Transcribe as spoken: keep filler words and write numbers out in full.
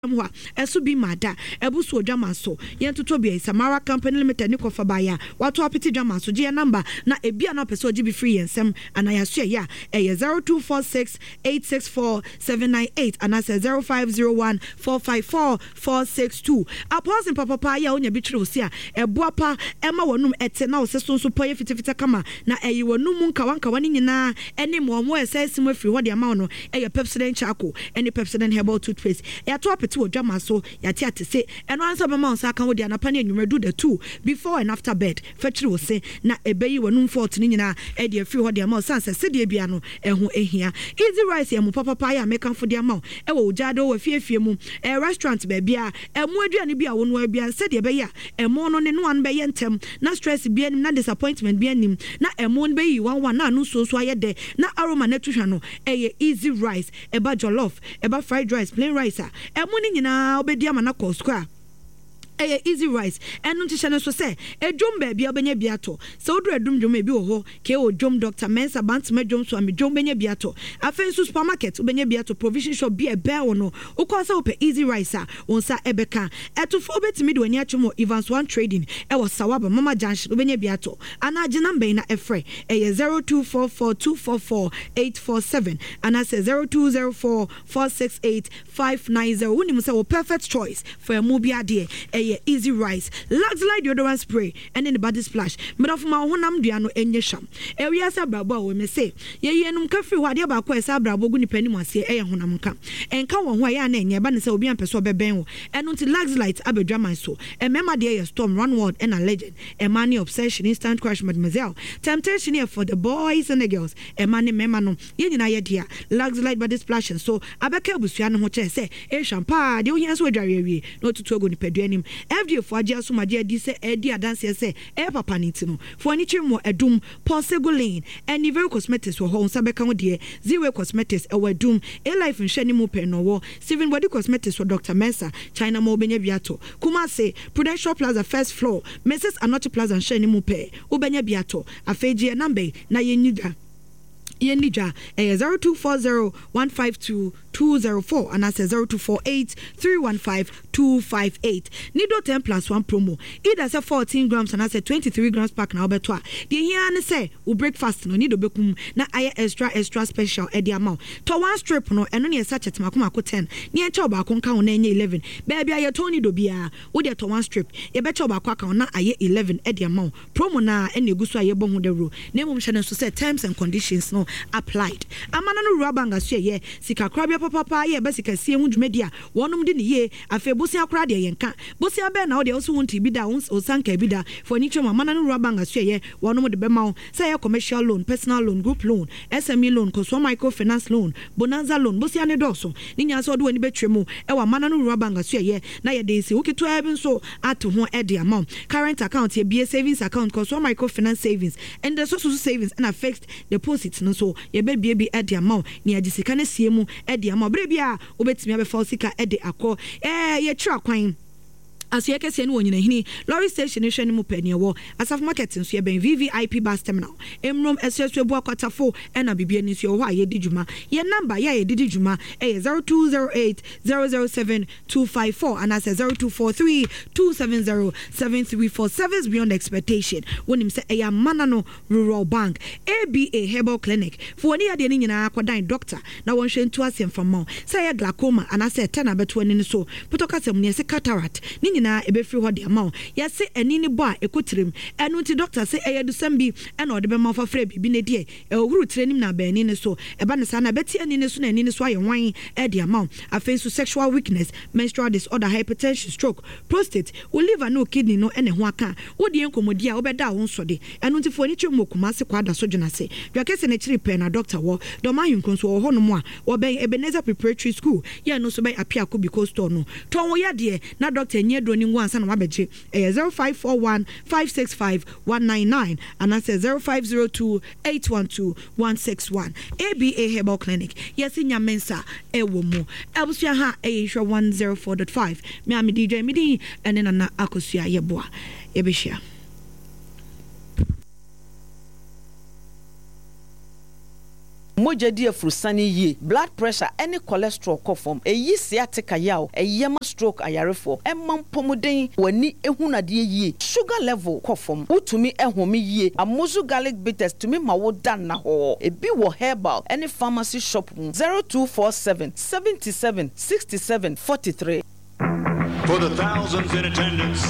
mwa esu bi mada ebu so dwama so yentoto bia Samara Company Limited ni kofa baya wato apiti dwama so je number na ebia na pese oji bi free yensem anayaso ya eye zero two four six eight six four seven nine eight anase zero five zero one four five four four six two aposin papa ya onya bi twere osi a eboapa ema wonum ete na oseso so poye fitifita kama na eye wonum nka wanka wani nyina ene mo mo esesi mo free wode ama no eye Pepsodent Charcoal ene Pepsodent Herbal Toothpaste ya to apiti wo dwama so ya ti atese eno ansa bema on sa kan wo dia na pane anwumre do the two before and after bed fetri wo se na ebeyi wonum fort ni nyina e de free ho de ama sanse se de bia no eho ehia Easy Rice ya mu papa pa ya mekan fo de ama e wo ujado wo fiefie mu e restaurant ba bia emu aduane bia wo no bia se de be ya emu no ne no an be ye ntem na stress bia nim na disappointment bia nim na emu no be yi one one na no so so aye de na aroma na tuhwa no e Easy Rice e ba jollof e ba fried rice plain rice emu ni nyina obedi ama na ko square Easy Rice enu nti chane so se edwom ba bia obenya biato se odu edum dwom e bi wo ho ke odwom Doctor Mensa Bantama dwom so am dwom benya biato afensu supermarket obenya biato provision shop bi e be wo no ukosa ope Easy Rice a wonsa ebeka etufo betimi de wani atwom Evans One Trading e wo Sawaba Mama Junction obenya biato ana age number na efre e zero two four four two four four eight four seven ana se zero two zero four four six eight five nine zero woni mu se wo perfect choice for a movie ade e Easy Rice, Luxury deodorant spray, and then the body splash. But of my honam diano enye sham. Area sabrabo we me say. Ye yenum kafi wadi ba kwa sabrabo guni penny mwasi e honam ka. En ka won hwa ya na enye ba ne se obi an peso beben wo. Eno nti Luxury abedwa man so. E mema de ye storm run world and a legend. E mani obsession instant crush mademoiselle. Temptation here for the boys and the girls. E mani mema no. Ye nyina ye dia. Luxury body splash so abeka busua no ho che se e champa de wo yen so adware wi. No tutu ogo ni pedua nim. F D A for Adia Sumadia di se edi adanse se e papa nitino for ani chimo edum Posegolane and Nivel Cosmetics wo ho nsabeka wo de Zero Cosmetics e wadum e life nhwani mu pe no wo Steven Body Cosmetics wo Doctor Mensa China mo benya biato Kumase Prudential Plaza first floor Missus Anochi Plaza nhwani mu pe wo benya biato afeji number na yenida yenija e zero two four zero one five two two zero four and I say zero two four eight three one five two five eight. Nido ten plus one promo. Either say fourteen grams and I say twenty-three grams pack na obetwa. The here and say we breakfast no nido bekum na aye extra extra special e the amount. To one strip no eno ne sachet makoma ko ten. Ni encha oba ko nka na enye eleven. Baby aye Tony do bia. Wo de to one strip. Ye becha oba ko aka na aye eleven e the amount. Promo na ene guso aye bon ho de ro. Na mum hye so say terms and conditions no applied. Amana no rubanga so ye sika krabia papa ye basika sie hu dwumedia wonum de ne ye afa bosia kra de yenka bosia be na wo de so won tibi da o sanka bi da for ni twema mana no rubanga so ye wonum de be ma say ye commercial loan personal loan group loan S M E loan consumer microfinance loan bonanza loan bosia ne do so ni nya so do ani betwemu e wa mana no rubanga so ye na ye de si wukitu e so ato ho e de amount current account ye be savings account consumer microfinance savings and the social savings and a fixed deposit no so ye be be e de amount ni agisika na sie mu e de amount bia obetimi abefa sika e de akọ eh ye twa kwan aso yeke se ne wonyina hini lorry station hwe ne mu pani wo asaf market nso ye ben V V I P bus terminal emrom eseswe bu akwatafo e na bibia ni so ho aye didwuma ye number ye ye didwuma e zero two zero eight zero zero seven two five four and as zero two four three two seven zero seven three four. Service beyond expectation wonim se e ya Manano Rural Bank A B A Herbal Clinic for ni ade ni nyina akwadan doctor na won hwe ntu asem fama say ye glaucoma and as ten abeto ani so potokasem ne se cataract ni na ebe free ho de amount yase anini bo a ekotirim enu ti doctor say e yedusam bi e na ode be ma fa frɛ bibi ne de e wuru trenim na ba ani ne so e ba ne sa na beti ani ne so na ani ne so aye wan e de amount afen so sexual weakness menstrual disorder hypertension stroke prostate wo liver no kidney no ene ho aka wo de enkomodi a wo be da wo so de enu ti fo ni twem okuma se kwada so dwena se dwakese ne chiri pe na doctor wo do ma yun konso wo ho no mo a wo be Ebenezer Preparatory School ye no so be apia ko because store no ton wo ya de na doctor nye ni ngwan sana wabeje eh zero five four one five six five one nine nine and I say zero five zero two eight one two one six one. A B A Herbal Clinic yes in Mensa e wo mu ebusua ha e hwe one oh four point five me am D J Midi ene na akosua yeboa ebehia moja di afurusani yie blood pressure any cholesterol kɔ fam eyi sciatica yaw eyema stroke ayarefo emam pomuden wani ehunade yie sugar level kɔ fam utumi ehome yie amozu garlic bitters tumi ma wo dan na ho ebi wo herbal any pharmacy shop zero two four seven seven seven six seven four three. For the thousands in attendance